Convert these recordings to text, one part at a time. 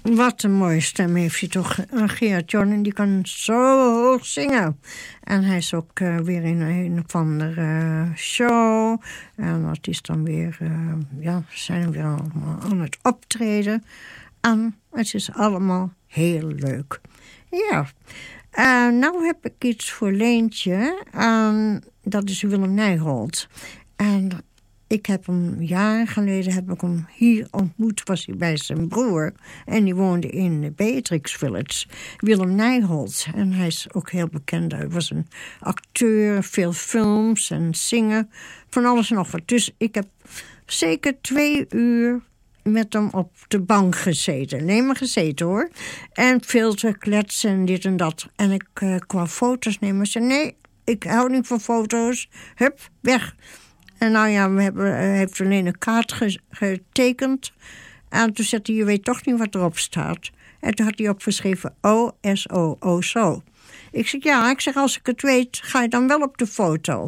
Wat een mooie stem heeft hij toch. Gerard Joling, die kan zo hoog zingen. En hij is ook weer in een of andere show. En dat is dan weer... zijn weer allemaal aan het optreden. En het is allemaal heel leuk. Ja. Nou heb ik iets voor Leentje. Dat is Willem Nijholt. En ik heb hem jaren geleden hier ontmoet. Was hij bij zijn broer. En die woonde in Beatrix Village. Willem Nijholt. En hij is ook heel bekend. Hij was een acteur, veel films en zingen. Van alles en nog wat. Dus ik heb zeker 2 uur met hem op de bank gezeten. Nee, maar gezeten hoor. En veel te kletsen en dit en dat. En ik kwam foto's nemen. Ik zei, nee, ik hou niet van foto's. Hup, weg. En nou ja, hij heeft alleen een kaart getekend. En toen zei hij, je weet toch niet wat erop staat. En toen had hij opgeschreven O-S-O, O-zo. Ik zeg, ja, als ik het weet, ga je dan wel op de foto.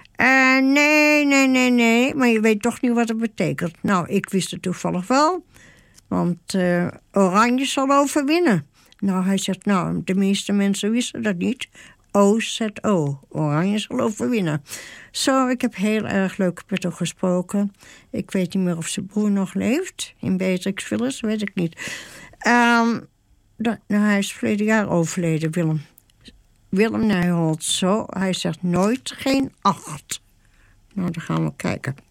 Nee, maar je weet toch niet wat het betekent. Nou, ik wist het toevallig wel. Want Oranje zal overwinnen. Nou, hij zegt, nou, de meeste mensen wisten dat niet. O-Z-O, Oranje zal overwinnen. Zo, ik heb heel erg leuk met hem gesproken. Ik weet niet meer of zijn broer nog leeft. In Beatrix Village, weet ik niet. Hij is verleden jaar overleden, Willem Nijholt. Zo, hij zegt nooit geen 8. Nou, dan gaan we kijken.